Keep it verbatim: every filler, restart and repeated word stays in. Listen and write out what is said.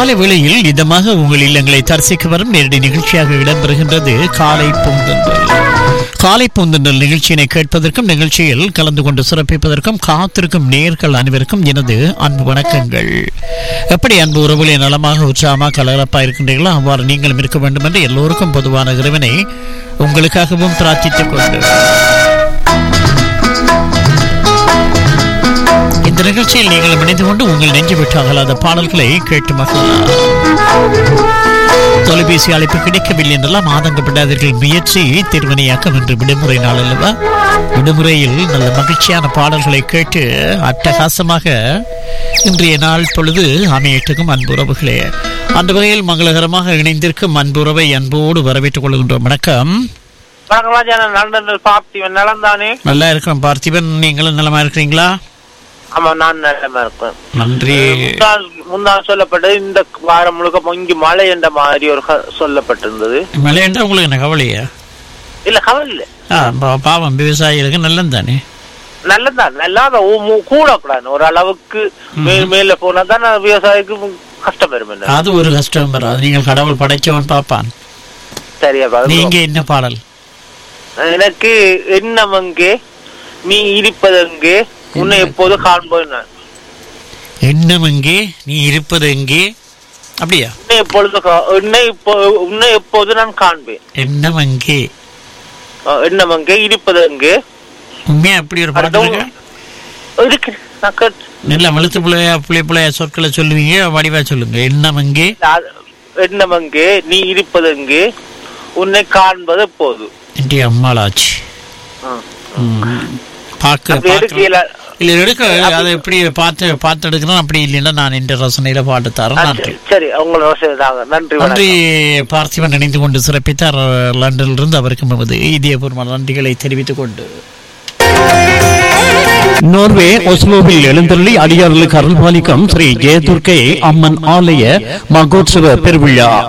காலை வேளையில் இதமாக உங்கள் இல்லங்களை தரிசிக்க வரும் நேரடி நிகழ்ச்சியாக இடம்பெறுகின்றது காலை பூந்தென்றல். காலை பூந்தென்றல் நிகழ்ச்சியினை கேட்பதற்கும் நிகழ்ச்சியில் கலந்து கொண்டு சிறப்பிப்பதற்கும் காத்திருக்கும் நேயர்கள் அனைவருக்கும் எனது அன்பு வணக்கங்கள். எப்படி அன்பு உறவுகளை நலமாக உற்சாகமாக கலகலப்பா இருக்கின்றீர்களோ அவ்வாறு நீங்களும் இருக்க வேண்டும் என்று எல்லோருக்கும் பொதுவான இறைவனை உங்களுக்காகவும் பிரார்த்தித்துக் கொண்டு இந்த நிகழ்ச்சியில் நீங்கள் இணைந்து கொண்டு உங்கள் நெஞ்சு விட்டு அகலாத பாடல்களை கேட்டு மகிழலாம். தொலைபேசி அழைப்பு கிடைக்கவில்லை என்றெல்லாம் ஆதங்கப்படாதீர்கள். முயற்சி திருவினையாக்கம் என்று விடுமுறை நாள் அல்லவா? விடுமுறையில் நல்ல மகிழ்ச்சியான பாடல்களை கேட்டு அட்டகாசமாக இன்றைய நாள் பொழுது அமையட்டுக்கும் அன்புறவுகளே. அந்த வகையில் மங்களகரமாக இணைந்திருக்கும் அன்புறவை அன்போடு வரவேற்றுக் கொள்கின்றோம். வணக்கம். நல்லா இருக்கிறோம் பார்த்திபன், நீங்களும் நலமா இருக்கிறீங்களா? ஆமா, நான் நல்லமா இருக்கேன், நன்றி. முன்னாள் சொல்லப்பட்டது இந்த வாரம் முழுக்க இங்கு மழை என்ற மாதிரி ஒரு சொல்லப்பட்டிருந்தது. மழை என்றா உங்களுக்கு என்ன கவலையா? இல்ல கவலை இல்ல, பாவம் விவசாயிகளுக்கு நல்லது தானே. நல்லதான், நல்லா கூடக்கூடாது ஒரு அளவுக்கு மேல் மேல போனா தான் விவசாயிக்கு கஷ்டம் வரும். அது ஒரு கஷ்டம் வராது, நீங்கள் கடவுள் படைச்சவன் பாப்பான். சரியா? நீங்க என்ன பாடல்? எனக்கு என்னமங்கே நீ இருப்பதெங்கே உன்னை எப்போது காண்பேன். என்னமங்கே நீ இருப்பது எங்கே? அப்படியா? உன்னை எப்பொழுது உன்னை உன்னை எப்போது நான் காண்பேன். என்னமங்கே என்னமங்கே இருப்பது எங்கே? உண்மையா அப்படி ஒரு பாடல் இருக்கு? நல்ல மழுத்து பிள்ளையா பிள்ளை பிள்ளையா சொற்களை சொல்லுவீங்க, வடிவா சொல்லுங்க. என்னமங்கே என்னமங்கே நீ இருப்பது எங்கே உன்னை காண்பது எப்போது. இன்றைய அம்மாளாச்சு பார்க்க இல்ல எடுக்க அதை எப்படி பார்த்து பார்த்து எடுக்கணும். அப்படி இல்லைன்னா நான் இந்த ரசனையில பாட்டு தரேன். நன்றி. சரி, நன்றி. நன்றி பார்த்திபன் இணைந்து கொண்டு சிறப்பித்தார் லண்டனில் இருந்து. அவருக்கு நமது இதயபூர்வ நன்றிகளை தெரிவித்துக் கொண்டு நோர்வே ஒஸ்லோவில் எழுந்தருளி அடியார்களுக்கு அருள்பாலிக்கும் ஸ்ரீ ஜெயதுர்க்கை அம்மன் ஆலய மகோத்சவ பெருவிழா